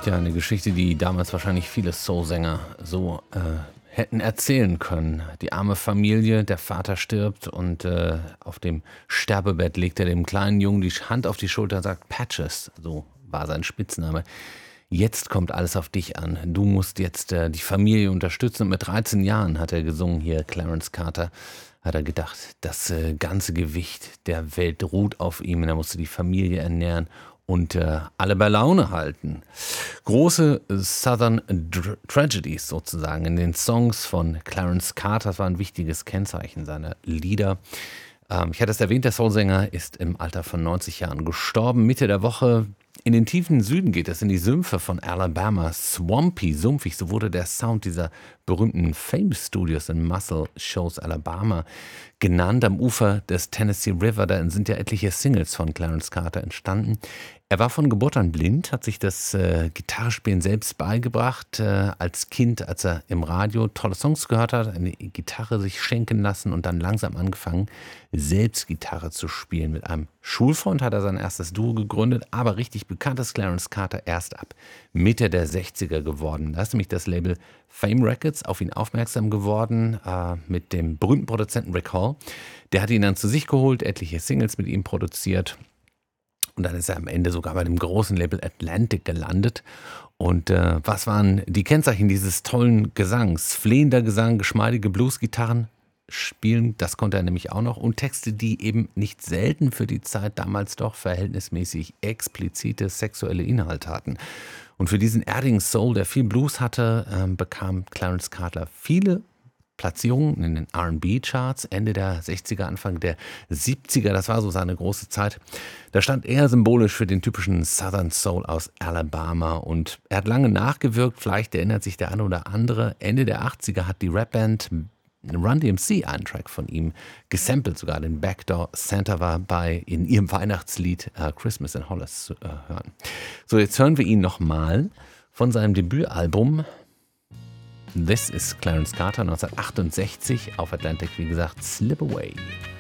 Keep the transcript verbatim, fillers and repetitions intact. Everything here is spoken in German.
Ja, eine Geschichte, die damals wahrscheinlich viele Soul-Sänger so äh, hätten erzählen können. Die arme Familie, der Vater stirbt und äh, auf dem Sterbebett legt er dem kleinen Jungen die Hand auf die Schulter und sagt, Patches, so war sein Spitzname. Jetzt kommt alles auf dich an. Du musst jetzt äh, die Familie unterstützen. Und mit dreizehn Jahren hat er gesungen, hier Clarence Carter, hat er gedacht, das äh, ganze Gewicht der Welt ruht auf ihm und er musste die Familie ernähren und äh, alle bei Laune halten. Große Southern Dr- Tragedies sozusagen in den Songs von Clarence Carter, das war ein wichtiges Kennzeichen seiner Lieder. Ähm, ich hatte es erwähnt, der Soulsänger ist im Alter von neunzig Jahren gestorben. Mitte der Woche in den tiefen Süden geht es, in die Sümpfe von Alabama. Swampy, sumpfig, so wurde der Sound dieser berühmten Fame Studios in Muscle Shoals, Alabama, genannt. Am Ufer des Tennessee River, da sind ja etliche Singles von Clarence Carter entstanden. Er war von Geburt an blind, hat sich das äh, Gitarrespielen selbst beigebracht. Äh, als Kind, als er im Radio tolle Songs gehört hat, eine Gitarre sich schenken lassen und dann langsam angefangen, selbst Gitarre zu spielen. Mit einem Schulfreund hat er sein erstes Duo gegründet, aber richtig bekannt ist Clarence Carter erst ab Mitte der sechziger geworden. Da ist nämlich das Label Fame Records auf ihn aufmerksam geworden, äh, mit dem berühmten Produzenten Rick Hall. Der hat ihn dann zu sich geholt, etliche Singles mit ihm produziert. Und dann ist er am Ende sogar bei dem großen Label Atlantic gelandet. Und äh, was waren die Kennzeichen dieses tollen Gesangs? Flehender Gesang, geschmeidige Bluesgitarren spielen, das konnte er nämlich auch noch. Und Texte, die eben nicht selten für die Zeit damals doch verhältnismäßig explizite sexuelle Inhalte hatten. Und für diesen erdigen Soul, der viel Blues hatte, äh, bekam Clarence Carter viele Platzierungen in den R and B-Charts, Ende der sechziger, Anfang der siebziger, das war so seine große Zeit. Da stand er symbolisch für den typischen Southern Soul aus Alabama und er hat lange nachgewirkt, vielleicht erinnert sich der eine oder andere. Ende der achtziger hat die Rapband Run D M C einen Track von ihm gesampelt, sogar den Backdoor Santa war bei in ihrem Weihnachtslied uh, Christmas in Hollis zu uh, hören. So, jetzt hören wir ihn nochmal von seinem Debütalbum This is Clarence Carter, neunzehnhundertachtundsechzig auf Atlantic, wie gesagt, Slip Away.